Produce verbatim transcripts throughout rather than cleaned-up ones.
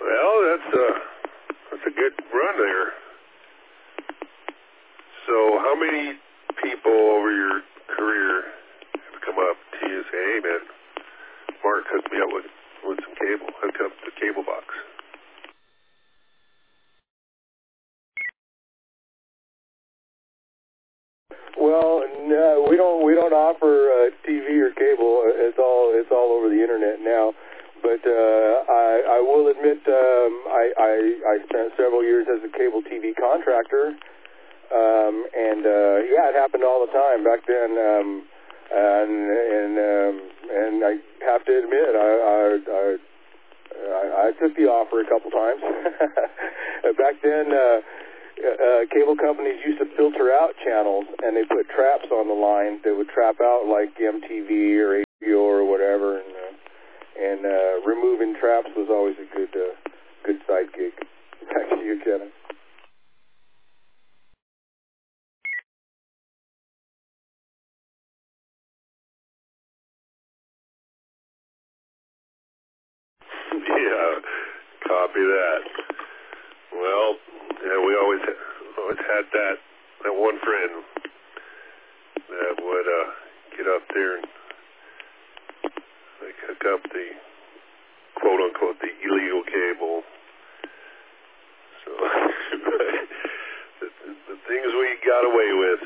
Well, that's a, that's a good run there. So how many people over your career have come up to you and say, hey, man, Mark hooked me up with, with some cable, hooked up the cable box? Well, no, we don't we don't offer uh, T V or cable. It's all it's all over the internet now. But uh, I, I will admit um, I, I I spent several years as a cable T V contractor, um, and uh, yeah, it happened all the time back then. Um, and and um, and I have to admit I I, I I I took the offer a couple times. Back then. Uh, Uh, cable companies used to filter out channels, and they put traps on the line that would trap out like M T V or H B O or whatever, and uh, and uh, removing traps was always a good uh, good side gig. Back to you, Kevin. Yeah, copy that. Well, yeah, we always always had that that one friend that would uh, get up there and like hook up the quote unquote the illegal cable. So the, the things we got away with.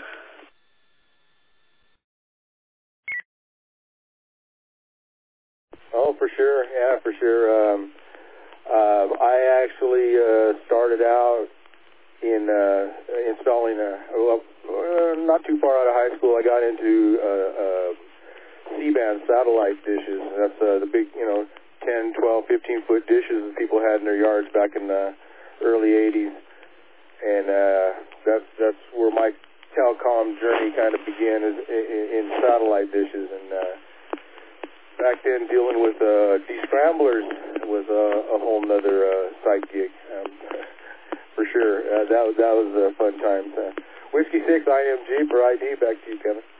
Oh, for sure, yeah, for sure. Um, uh, I actually uh, started out in uh, installing a, well, uh, not too far out of high school. I got into uh, uh, C-band satellite dishes. That's uh, the big, you know, ten, twelve, fifteen foot dishes that people had in their yards back in the early eighties. And uh, that's that's where my telecom journey kind of began, is in, in satellite dishes. And uh, back then, dealing with uh, descramblers was a, a whole nother uh, side gig. Um, For sure. Uh, that, was, that was a fun time. Uh, Whiskey six I M G for I D. Back to you, Kevin.